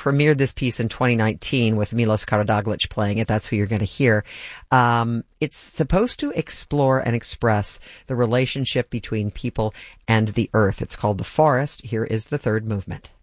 premiered this piece in 2019 with Milos Karadaglic playing it. That's who you're going to hear. It's supposed to explore and express the relationship between people and the earth. It's called The Forest. Here is the third movement.